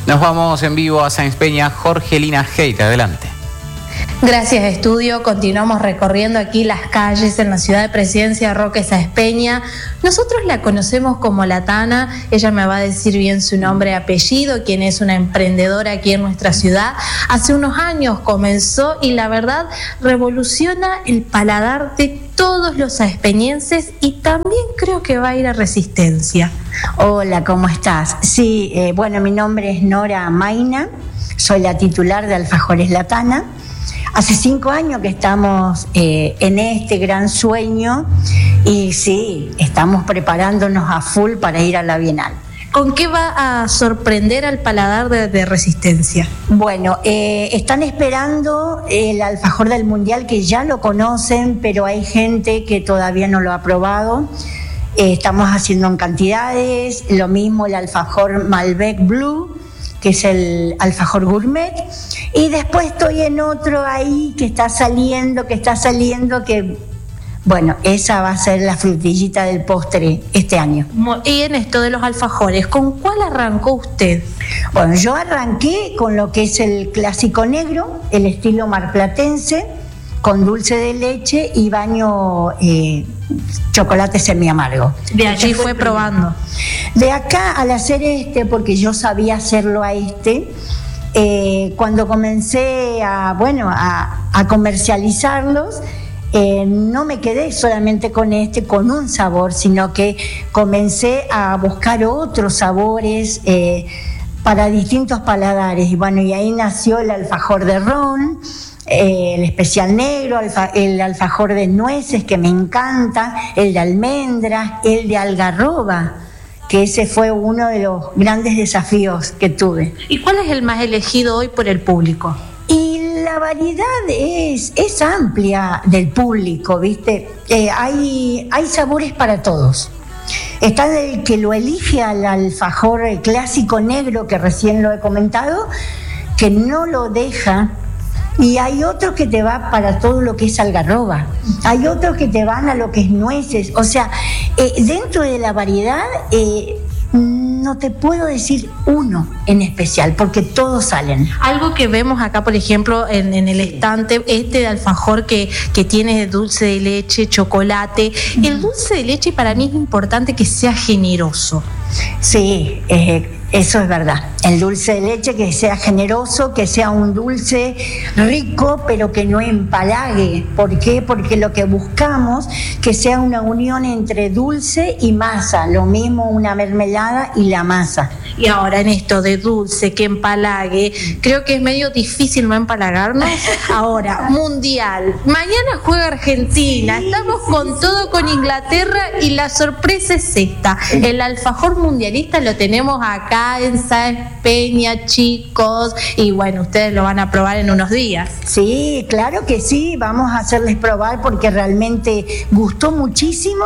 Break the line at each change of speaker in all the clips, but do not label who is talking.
Nos vamos en vivo a Sáenz Peña. Jorgelina Haidt, adelante.
Gracias, estudio. Continuamos recorriendo aquí las calles en la ciudad de Presidencia, Roque Sáenz Peña. Nosotros la conocemos como La Tana. Ella me va a decir bien su nombre y apellido, quien es una emprendedora aquí en nuestra ciudad. Hace unos años comenzó y la verdad revoluciona el paladar de todos los saezpeñenses y también creo que va a ir a Resistencia.
Hola, ¿cómo estás? Sí, bueno, mi nombre es Nora Maina, soy la titular de Alfajores La Tana. Hace 5 años que estamos en este gran sueño y sí, estamos preparándonos a full para ir a la Bienal.
¿Con qué va a sorprender al paladar de Resistencia?
Bueno, están esperando el alfajor del Mundial, que ya lo conocen, pero hay gente que todavía no lo ha probado. Estamos haciendo en cantidades, lo mismo el alfajor Malbec Blue, que es el alfajor gourmet, y después estoy en otro ahí que está saliendo, que bueno, esa va a ser la frutillita del postre este año.
Y en esto de los alfajores, ¿con cuál arrancó usted?
Bueno, yo arranqué con lo que es el clásico negro, el estilo marplatense, con dulce de leche y baño chocolate semiamargo.
De allí fue probando.
De acá al hacer porque yo sabía hacerlo a cuando comencé a comercializarlos, no me quedé solamente con con un sabor, sino que comencé a buscar otros sabores para distintos paladares. Y bueno, y ahí nació el alfajor de ron, el especial negro, el alfajor de nueces, que me encanta, el de almendras, el de algarroba, que ese fue uno de los grandes desafíos que tuve.
¿Y cuál es el más elegido hoy por el público?
Y la variedad es amplia del público, ¿viste? Hay sabores para todos. Está el que lo elige al alfajor clásico negro, que recién lo he comentado, que no lo deja. Y hay otros que te va para todo lo que es algarroba, hay otros que te van a lo que es nueces. O sea, dentro de la variedad no te puedo decir uno en especial, porque todos salen.
Algo que vemos acá, por ejemplo, en el estante, de alfajor que tiene dulce de leche, chocolate. El dulce de leche para mí es importante que sea generoso.
Sí, eso es verdad. El dulce de leche que sea generoso, que sea un dulce rico, pero que no empalague. ¿Por qué? Porque lo que buscamos que sea una unión entre dulce y masa, lo mismo una mermelada y la masa.
Y ahora en esto de dulce, que empalague, creo que es medio difícil no empalagarnos. Ahora, Mundial, mañana juega Argentina, estamos con todo con Inglaterra y la sorpresa es esta. El alfajor mundialista lo tenemos acá en Sáenz Peña, chicos, y bueno, ustedes lo van a probar en unos días.
Sí, claro que sí, vamos a hacerles probar porque realmente gustó muchísimo.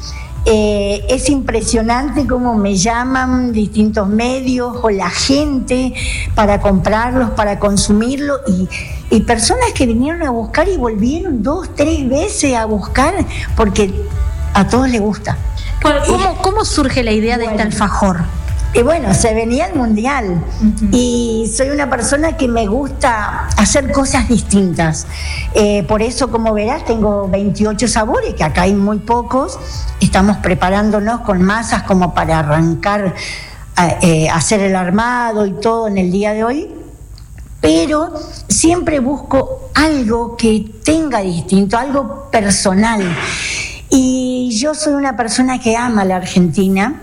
Es impresionante cómo me llaman distintos medios o la gente para comprarlos, para consumirlos, y personas que vinieron a buscar y volvieron 2, 3 veces a buscar porque a todos les gusta.
¿Cómo surge la idea de este alfajor?
Y bueno, se venía el Mundial y soy una persona que me gusta hacer cosas distintas. Por eso, como verás, tengo 28 sabores, que acá hay muy pocos. Estamos preparándonos con masas como para arrancar, hacer el armado y todo en el día de hoy. Pero siempre busco algo que tenga distinto, algo personal. Y yo soy una persona que ama la Argentina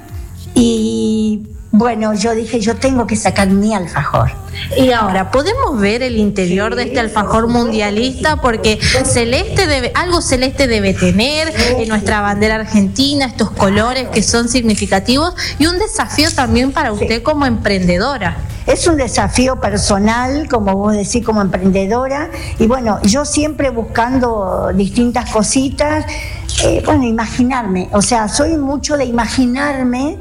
y bueno, yo dije, yo tengo que sacar mi alfajor.
Y ahora, ¿podemos ver el interior de este alfajor mundialista? Porque algo celeste debe tener, en nuestra bandera argentina, estos colores que son significativos, y un desafío también para usted como emprendedora.
Es un desafío personal, como vos decís, como emprendedora, y bueno, yo siempre buscando distintas cositas, imaginarme, o sea, soy mucho de imaginarme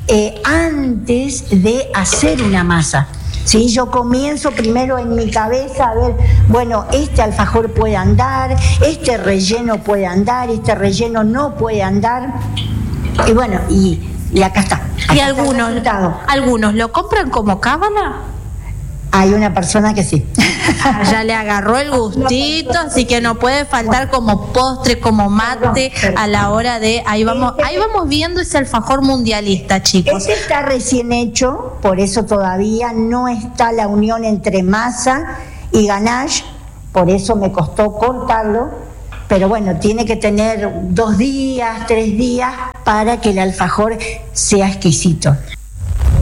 antes de hacer una masa. ¿Sí? Yo comienzo primero en mi cabeza a ver, bueno, este alfajor puede andar, este relleno puede andar, este relleno no puede andar, y bueno, y acá está.
Y algunos lo compran como cábala.
Hay una persona que sí.
Ya le agarró el gustito, así que no puede faltar como postre, como mate a la hora de... Ahí vamos viendo ese alfajor mundialista, chicos.
Este está recién hecho, por eso todavía no está la unión entre masa y ganache, por eso me costó cortarlo, pero bueno, tiene que tener 2 días, 3 días para que el alfajor sea exquisito.